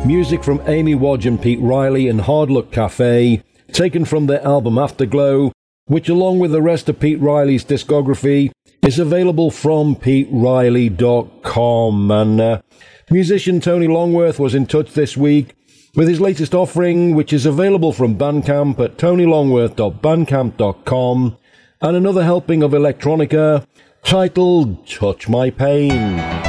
Music from Amy Wadge and Pete Riley and Hard Luck Cafe, taken from their album Afterglow, which along with the rest of Pete Riley's discography is available from PeteRiley.com. And musician Tony Longworth was in touch this week with his latest offering, which is available from Bandcamp at tonylongworth.bandcamp.com, and another helping of electronica titled Touch My Pain.